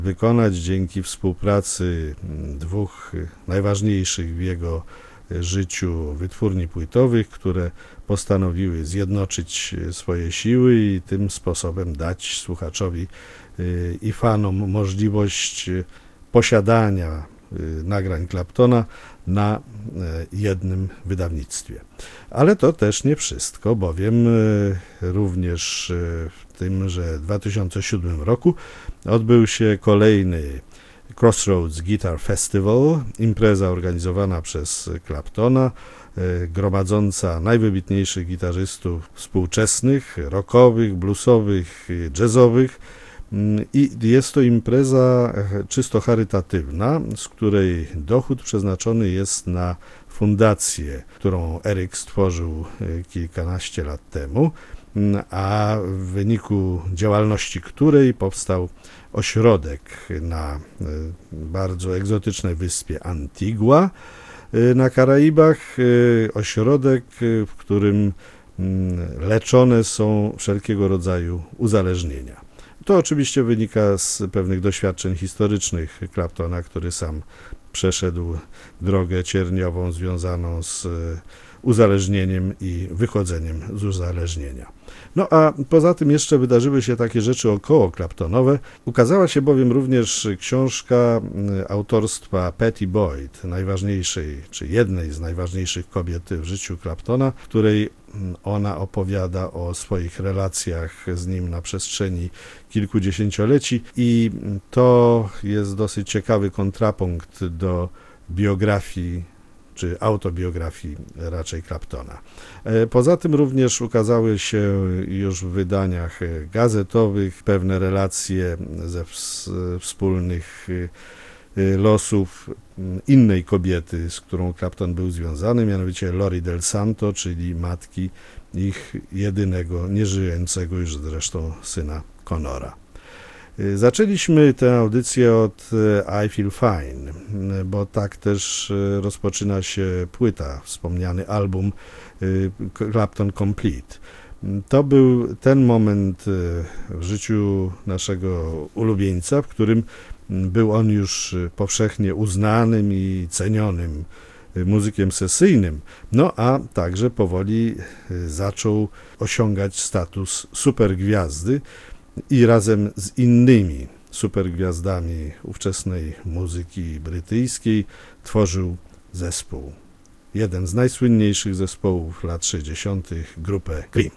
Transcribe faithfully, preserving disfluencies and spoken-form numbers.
wykonać dzięki współpracy dwóch najważniejszych w jego życiu wytwórni płytowych, które postanowiły zjednoczyć swoje siły i tym sposobem dać słuchaczowi i fanom możliwość posiadania nagrań Claptona na jednym wydawnictwie. Ale to też nie wszystko, bowiem również w tymże dwa tysiące siódmym roku odbył się kolejny Crossroads Guitar Festival, impreza organizowana przez Claptona, gromadząca najwybitniejszych gitarzystów współczesnych, rockowych, bluesowych, jazzowych. I jest to impreza czysto charytatywna, z której dochód przeznaczony jest na fundację, którą Eric stworzył kilkanaście lat temu, a w wyniku działalności której powstał ośrodek na bardzo egzotycznej wyspie Antigua na Karaibach, ośrodek, w którym leczone są wszelkiego rodzaju uzależnienia. To oczywiście wynika z pewnych doświadczeń historycznych Claptona, który sam przeszedł drogę cierniową związaną z uzależnieniem i wychodzeniem z uzależnienia. No a poza tym jeszcze wydarzyły się takie rzeczy około Claptonowe. Ukazała się bowiem również książka autorstwa Pattie Boyd, najważniejszej, czy jednej z najważniejszych kobiet w życiu Claptona, w której ona opowiada o swoich relacjach z nim na przestrzeni kilkudziesięcioleci i to jest dosyć ciekawy kontrapunkt do biografii czy autobiografii raczej Claptona. Poza tym również ukazały się już w wydaniach gazetowych pewne relacje ze wspólnych losów innej kobiety, z którą Clapton był związany, mianowicie Lori Del Santo, czyli matki ich jedynego, nieżyjącego już zresztą syna Conora. Zaczęliśmy tę audycję od I Feel Fine, bo tak też rozpoczyna się płyta, wspomniany album Clapton Complete. To był ten moment w życiu naszego ulubieńca, w którym był on już powszechnie uznanym i cenionym muzykiem sesyjnym, no a także powoli zaczął osiągać status supergwiazdy i razem z innymi supergwiazdami ówczesnej muzyki brytyjskiej tworzył zespół. Jeden z najsłynniejszych zespołów lat sześćdziesiątych, grupę Cream.